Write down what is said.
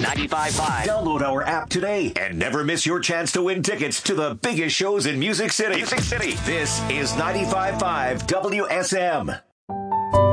95.5. Download our app today and never miss your chance to win tickets to the biggest shows in Music City. This is 95.5 WSM.